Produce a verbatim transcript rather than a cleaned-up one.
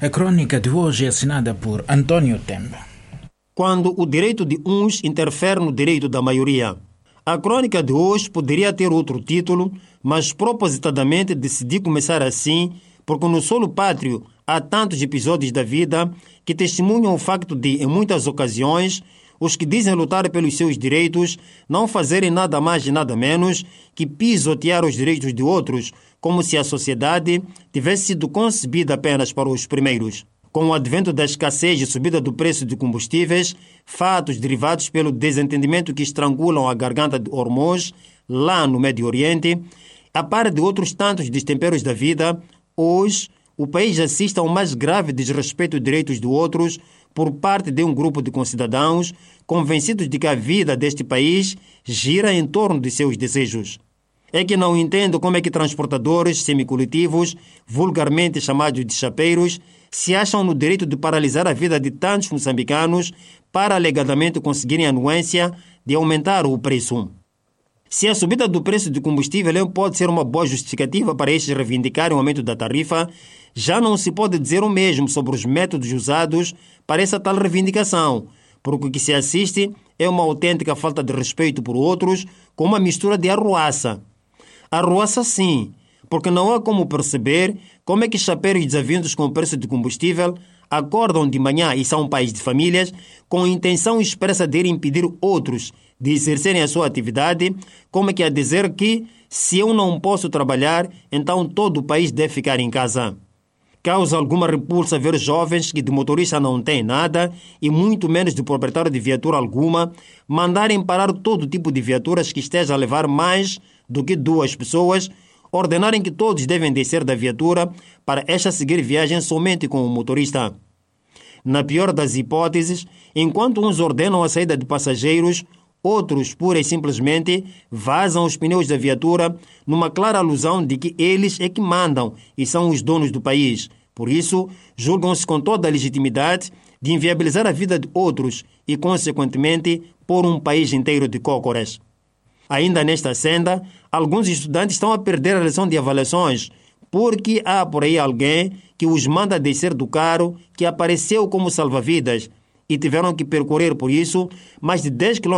A crônica de hoje é assinada por António Temba. Quando o direito de uns interfere no direito da maioria. A crônica de hoje poderia ter outro título, mas propositadamente decidi começar assim, porque no solo pátrio há tantos episódios da vida que testemunham o facto de, em muitas ocasiões, os que dizem lutar pelos seus direitos não fazerem nada mais e nada menos que pisotear os direitos de outros, como se a sociedade tivesse sido concebida apenas para os primeiros. Com o advento da escassez e subida do preço de combustíveis, fatos derivados pelo desentendimento que estrangulam a garganta de Hormuz, lá no Médio Oriente, a par de outros tantos destemperos da vida, hoje o país assiste a um mais grave desrespeito aos direitos de outros por parte de um grupo de concidadãos convencidos de que a vida deste país gira em torno de seus desejos. É que não entendo como é que transportadores semicoletivos, vulgarmente chamados de chapeiros, se acham no direito de paralisar a vida de tantos moçambicanos para alegadamente conseguirem a anuência de aumentar o preço. Se a subida do preço de combustível pode ser uma boa justificativa para estes reivindicarem o aumento da tarifa, já não se pode dizer o mesmo sobre os métodos usados para essa tal reivindicação, porque o que se assiste é uma autêntica falta de respeito por outros, com uma mistura de arruaça. Arruaça sim, porque não há como perceber como é que chapeiros desavindos com o preço de combustível acordam de manhã e são pais de famílias com a intenção expressa de ir impedir outros de exercerem a sua atividade, como é que a dizer que se eu não posso trabalhar, então todo o país deve ficar em casa. Causa alguma repulsa ver jovens que de motorista não têm nada e muito menos de proprietário de viatura alguma mandarem parar todo tipo de viaturas que esteja a levar mais do que duas pessoas, ordenarem que todos devem descer da viatura para esta seguir viagem somente com o motorista. Na pior das hipóteses, enquanto uns ordenam a saída de passageiros, outros, pura e simplesmente, vazam os pneus da viatura numa clara alusão de que eles é que mandam e são os donos do país. Por isso, julgam-se com toda a legitimidade de inviabilizar a vida de outros e, consequentemente, pôr um país inteiro de cócoras. Ainda nesta senda, alguns estudantes estão a perder a lição de avaliações porque há por aí alguém que os manda descer do carro que apareceu como salva-vidas e tiveram que percorrer, por isso, mais de dez quilômetros